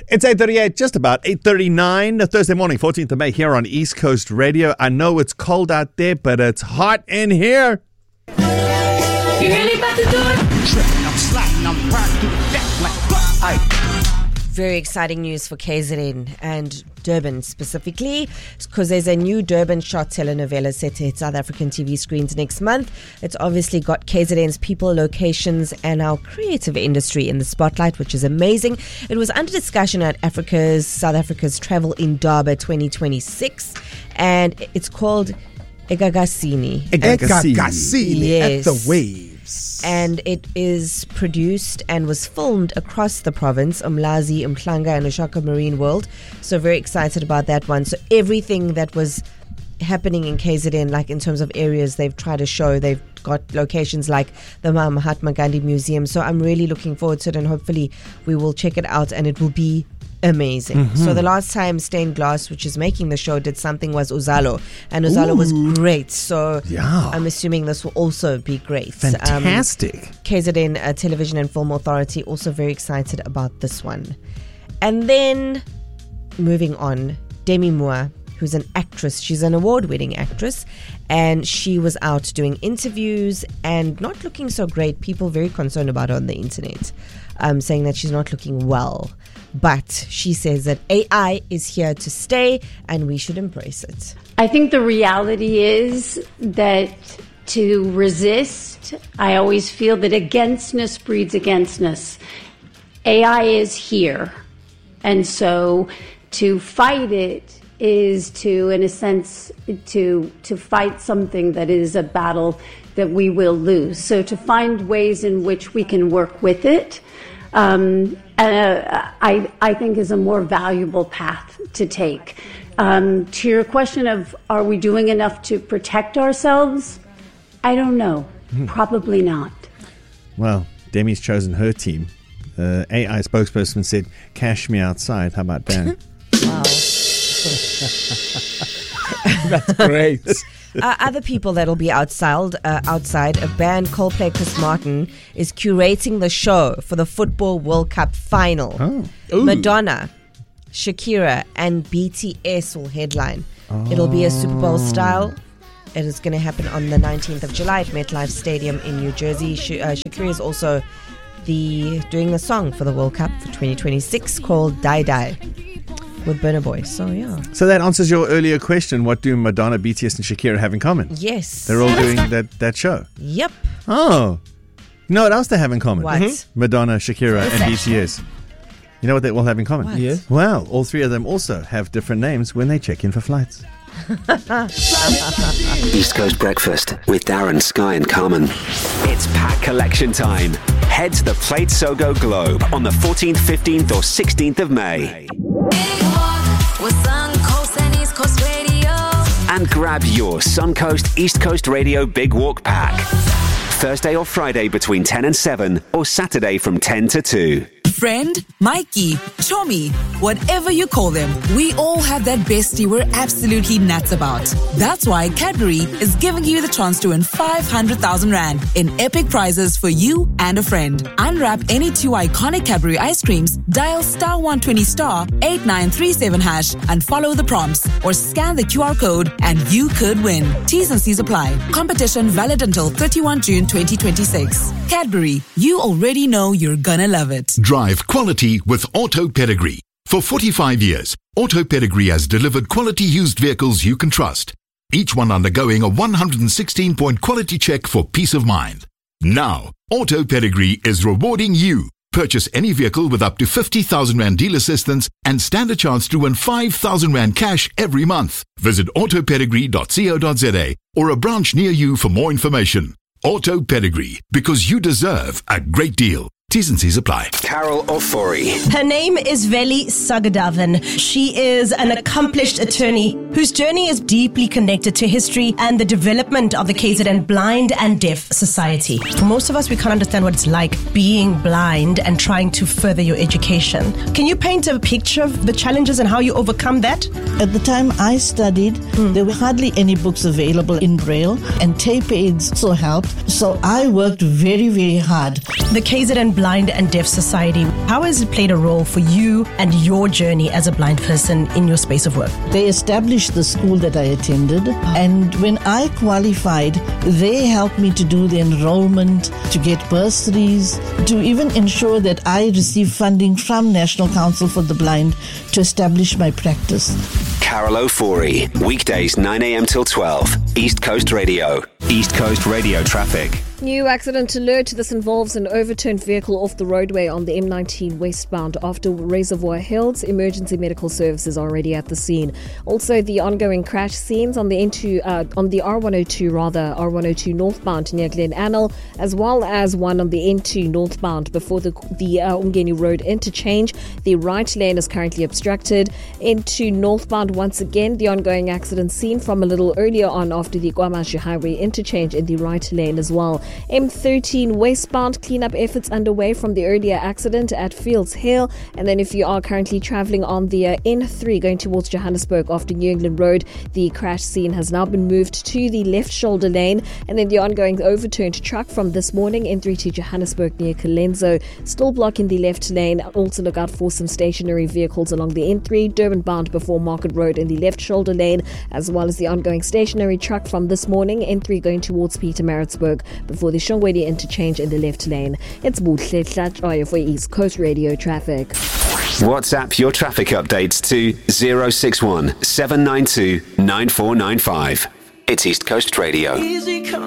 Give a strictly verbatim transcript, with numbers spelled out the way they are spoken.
It's eight thirty-eight, just about eight thirty-nine, Thursday morning, fourteenth of May, here on East Coast Radio. I know it's cold out there, but it's hot in here. You really about to do it? Tripping, I'm sliding, I'm riding through the deck like, aye. Very exciting news for K Z N and Durban specifically, because there's a new Durban shot telenovela set to hit South African T V screens next month. It's obviously got K Z N's people, locations, and our creative industry in the spotlight, which is amazing. It was under discussion at Africa's South Africa's Travel Indaba twenty twenty-six, and it's called Egagasini. Egagasini. Egagasini Yes. at the waves. And it is produced and was filmed across the province, Umlazi, Umhlanga, and Ushaka Marine World. So very excited about that one. So everything that was happening in K Z N, like in terms of areas they've tried to show, they've got locations like the Mahatma Gandhi Museum. So I'm really looking forward to it, and hopefully we will check it out and it will be amazing. Mm-hmm. So the last time Stained Glass, which is making the show, did something was Uzalo, and Uzalo Ooh. was great. So yeah. I'm assuming this will also be great. Fantastic. Um, K Z N uh, Television and Film Authority also very excited about this one. And then moving on, Demi Moore, who's an actress. She's an award-winning actress, and she was out doing interviews and not looking so great. People very concerned about her on the internet, um, saying that she's not looking well. But she says that A I is here to stay and we should embrace it. I think the reality is that to resist, I always feel that againstness breeds againstness. A I is here. And so to fight it is to, in a sense, to to fight something that is a battle that we will lose. So to find ways in which we can work with it, um, uh, I, I think is a more valuable path to take. Um, to your question of are we doing enough to protect ourselves? I don't know. Mm. Probably not. Well, Demi's chosen her team. Uh, A I spokesperson said, "Cash me outside." How about that? Wow. That's great. Uh, other people that'll be outside, uh, outside, a band, Coldplay, Chris Martin, is curating the show for the Football World Cup final. Oh. Madonna, Shakira, and B T S will headline. Oh. It'll be a Super Bowl style. It is going to happen on the nineteenth of July at MetLife Stadium in New Jersey. Sh- uh, Shakira is also the doing the song for the World Cup for twenty twenty-six called Die Die with Burna Boy. So yeah. So that answers your earlier question. What do Madonna, B T S, and Shakira have in common? Yes. They're all doing that, that show. Yep. Oh. You know what else they have in common? What? Mm-hmm. Madonna, Shakira, and B T S. You know what they all have in common? What? Yeah. Well, all three of them also have different names when they check in for flights. East Coast Breakfast with Darren, Sky and Carmen. It's pack collection time. Head to the Plate Sogo Globe on the fourteenth, fifteenth or sixteenth of May. And grab your Suncoast East Coast Radio Big Walk pack. Thursday or Friday between ten and seven or Saturday from ten to two. Friend, Mikey, Chomi, whatever you call them, we all have that bestie we're absolutely nuts about. That's why Cadbury is giving you the chance to win five hundred thousand rand in epic prizes for you and a friend. Unwrap any two iconic Cadbury ice creams, dial star one twenty star eight nine three seven hash and follow the prompts or scan the Q R code and you could win. T's and C's apply. Competition valid until thirty-first of June twenty twenty-six. Cadbury, you already know you're gonna love it. Drive quality with Auto Pedigree. For forty-five years, Auto Pedigree has delivered quality used vehicles you can trust. Each one undergoing a one hundred sixteen point quality check for peace of mind. Now, Auto Pedigree is rewarding you. Purchase any vehicle with up to fifty thousand rand deal assistance and stand a chance to win five thousand rand cash every month. Visit auto pedigree dot co dot za or a branch near you for more information. Auto Pedigree, because you deserve a great deal. T's and C's apply. Carol Ofori. Her name is Veli Sagadavan. She is an accomplished attorney whose journey is deeply connected to history and the development of the K Z N Blind and Deaf Society. For most of us, we can't understand what it's like being blind and trying to further your education. Can you paint a picture of the challenges and how you overcome that? At the time I studied, mm. there were hardly any books available in Braille, and tape aids so helped. So I worked very, very hard. The K Z N Blind Blind and Deaf Society. How has it played a role for you and your journey as a blind person in your space of work? They established the school that I attended, and when I qualified, they helped me to do the enrollment, to get bursaries, to even ensure that I receive funding from National Council for the Blind to establish my practice. Carol Ofori, weekdays nine a.m. till twelve, East Coast Radio. East Coast Radio traffic. New accident alert. This involves an overturned vehicle off the roadway on the M nineteen westbound after Reservoir Hills. Emergency medical services are already at the scene. Also, the ongoing crash scenes on the N two, uh, on the R one oh two rather, R one oh two northbound near Glen Anil, as well as one on the N two northbound before the the uh, Umgeni Road interchange. The right lane is currently obstructed. N two northbound once again, the ongoing accident seen from a little earlier on after the KwaMashu Highway interchange in the right lane as well. M thirteen westbound, cleanup efforts underway from the earlier accident at Fields Hill. And then if you are currently travelling on the uh, N three going towards Johannesburg after New England Road, the crash scene has now been moved to the left shoulder lane. And then the ongoing overturned truck from this morning, N three to Johannesburg near Colenso, still blocking the left lane. Also look out for some stationary vehicles along the N three, Durban bound before Market Road in the left shoulder lane, as well as the ongoing stationary truck from this morning, N three going towards Pietermaritzburg before the Shongweni interchange in the left lane. It's Buhle Tlatshoyo for East Coast Radio traffic. WhatsApp your traffic updates to zero six one seven nine two nine four nine five. It's East Coast Radio. Easy come.